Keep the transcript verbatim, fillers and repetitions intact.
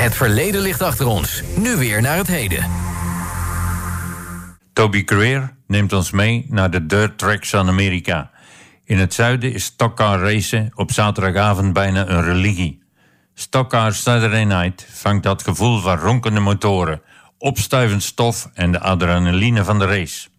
Het verleden ligt achter ons. Nu weer naar het heden. Toby Greer neemt ons mee naar de dirt tracks van Amerika. In het zuiden is stockcar racen op zaterdagavond bijna een religie. Stockcar Saturday Night vangt dat gevoel van ronkende motoren, opstuivend stof en de adrenaline van de race.